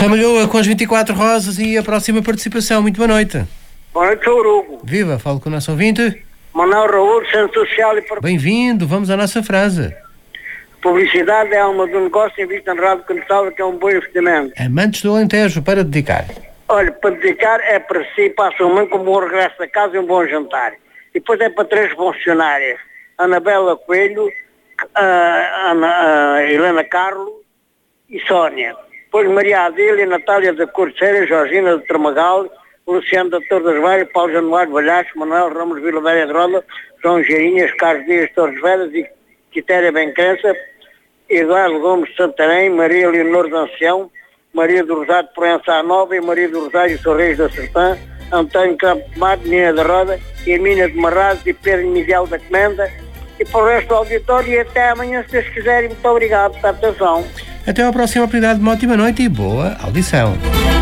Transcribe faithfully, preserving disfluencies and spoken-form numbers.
Ramalhoa com as vinte e quatro rosas e a próxima participação. Muito boa noite. Boa noite, sou o Hugo. Viva, falo com o nosso ouvinte. Manuel Raul, Centro Social e... Bem-vindo, vamos à nossa frase. Publicidade é alma do negócio em vista na rádio comercial, que é um bom investimento. Amantes do Alentejo, para dedicar. Olha, para dedicar é para si, para a sua mãe, com um bom regresso a casa e um bom jantar. E depois é para três funcionárias. Anabela Coelho, a, Ana, a Helena Carlo e Sónia. Depois Maria Adília, Natália da Corceira, Georgina de Tramagal, Luciano da Torres Velhas, Paulo Januário Valhaço, Manuel Ramos Vila Velha de Roda, João Geirinhas, Carlos Dias Torres Velhas e Quitéria Bencrença, Eduardo Gomes de Santarém, Maria Leonor de Ancião, Maria do Rosário de Proença Nova e Maria do Rosário Sorreiros da Sertã, António Campo de Mato, Nina da Roda, Hermínia de Marraz e Pedro Miguel da Comenda. E para o resto do auditório, e até amanhã, se Deus quiser. Muito obrigado pela atenção. Até à próxima oportunidade, uma ótima noite e boa audição.